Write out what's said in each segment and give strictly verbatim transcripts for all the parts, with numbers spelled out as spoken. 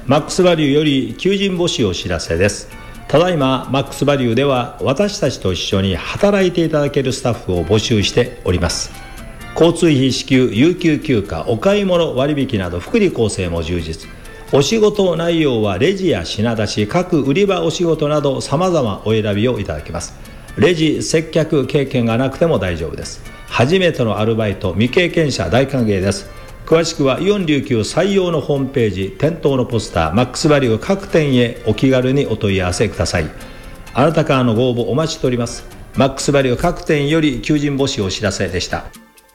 マックスバリューより求人募集お知らせです。ただいまマックスバリューでは私たちと一緒に働いていただけるスタッフを募集しております。交通費支給、有給休暇、お買い物割引など福利厚生も充実。お仕事内容はレジや品出し、各売り場お仕事など様々お選びをいただけます。レジ接客経験がなくても大丈夫です。初めてのアルバイト未経験者大歓迎です。詳しくはイオン琉球採用のホームページ、店頭のポスター、マックスバリュー各店へお気軽にお問い合わせください。あなたからのご応募お待ちしております。マックスバリュー各店より求人募集お知らせでした。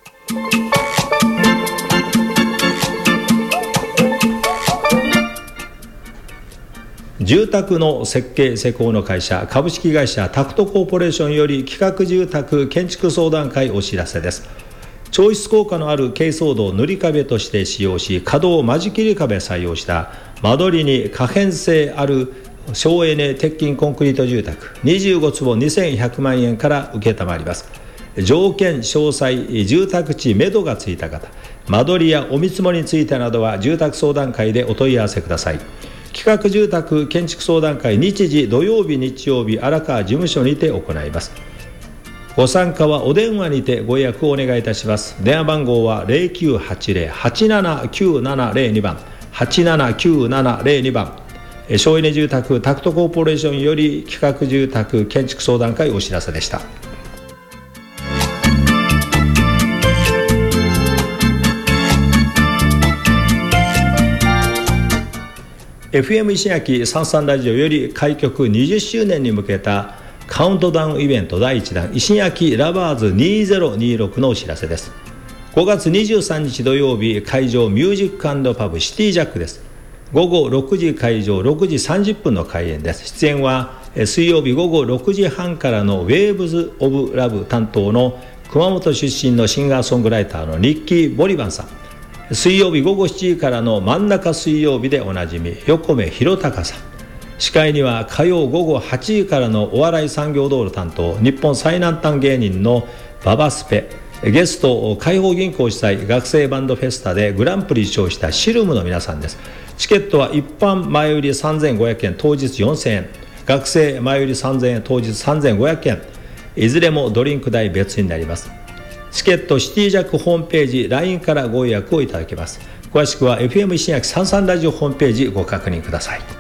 住宅の設計施工の会社、株式会社タクトコーポレーションより企画住宅建築相談会お知らせです。調湿効果のある珪藻土を塗り壁として使用し、可動間仕切り壁採用した間取りに可変性ある省エネ鉄筋コンクリート住宅にじゅうごつぼにせんひゃくまんえんから受けたまります。条件詳細、住宅地目処がついた方、間取りやお見積もりについてなどは住宅相談会でお問い合わせください。企画住宅建築相談会日時土曜日日曜日荒川事務所にて行います。ご参加はお電話にてご予約をお願いいたします。電話番号は ゼロきゅうはちゼロ はちななきゅうななゼロに 番はちななきゅうななゼロに番。省エネ住宅タクトコーポレーションより企画住宅建築相談会お知らせでした。エフエム 石垣さんさんラジオより開局にじゅっしゅうねんに向けたカウントダウンイベントだいいちだん石垣ラバーズにせんにじゅうろくのお知らせです。ごがつにじゅうさんにち土曜日、会場ミュージック&パブシティジャックです。午後ろくじ会場、ろくじさんじゅっぷんの開演です。出演は水曜日午後ろくじはんからのウェーブズ・オブ・ラブ担当の熊本出身のシンガーソングライターのニッキー・ボリバンさん。水曜日午後しちじからの真ん中水曜日でおなじみ横目弘隆さん。司会には火曜午後はちじからのお笑い産業道路担当日本最南端芸人のババスペ、ゲスト解放銀行主催学生バンドフェスタでグランプリ受賞したシルムの皆さんです。チケットは一般前売りさんぜんごひゃくえん、当日よんせんえん、学生前売りさんぜんえん、当日さんぜんごひゃくえん、いずれもドリンク代別になります。チケットシティジャックホームページ ライン からご予約をいただけます。詳しくは エフエム 石垣さんさんラジオホームページご確認ください。